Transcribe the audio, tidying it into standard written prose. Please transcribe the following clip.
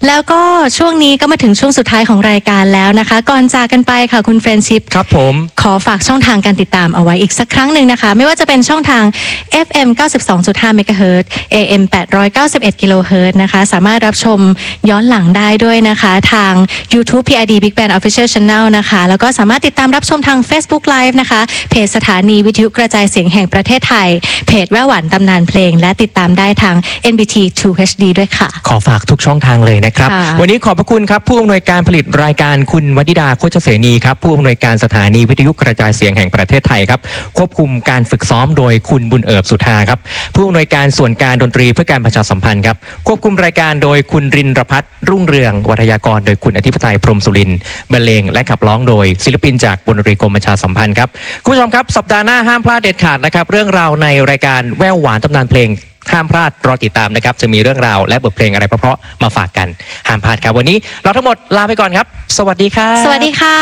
แล้วก็ช่วงนี้ก็มาถึงช่วงสุดท้ายของรายการแล้วนะคะก่อนจากกันไปค่ะคุณเฟรนชิพครับผมขอฝากช่องทางการติดตามเอาไว้อีกสักครั้งหนึ่งนะคะไม่ว่าจะเป็นช่องทาง FM 92.5 MHz AM 891 kHz นะคะสามารถรับชมย้อนหลังได้ด้วยนะคะทาง YouTube PID Big Band Official Channel นะคะแล้วก็สามารถติดตามรับชมทาง Facebook Live นะคะเพจสถานีวิทยุกระจายเสียงแห่งประเทศไทยเพจแว่วหวานตำนานเพลงและติดตามได้ทาง NBT 2 HD ด้วยค่ะขอฝากทุกช่องทางเลยนะครับวันนี้ขอบพระคุณครับผู้อำนวยการผลิตรายการคุณวนิดาโคชเสนีครับผู้อำนวยการสถานีวิทยุกระจายเสียงแห่งประเทศไทยครับควบคุมการฝึกซ้อมโดยคุณบุญเอิบสุธาครับผู้อำนวยการส่วนการดนตรีเพื่อการประชาสัมพันธ์ครับควบคุมรายการโดยคุณรินทร์พัฒน์รุ่งเรืองวัทยากรโดยคุณอธิปไตยพรหมสุรินทร์บรรเลงและขับร้องโดยศิลปินจากวงดนตรีกรมประชาสัมพันธ์ครับคุณผู้ชมครับสัปดาห์หน้าห้ามพลาดเด็ดขาดนะครับเรื่องราวในรายการแว่วหวานตำนานเพลงห้ามพลาดรอติดตามนะครับจะมีเรื่องราวและบทเพลงอะไรเพราะๆมาฝากกันห้ามพลาดครับวันนี้เราทั้งหมดลาไปก่อนครับสวัสดีครับสวัสดีค่ะ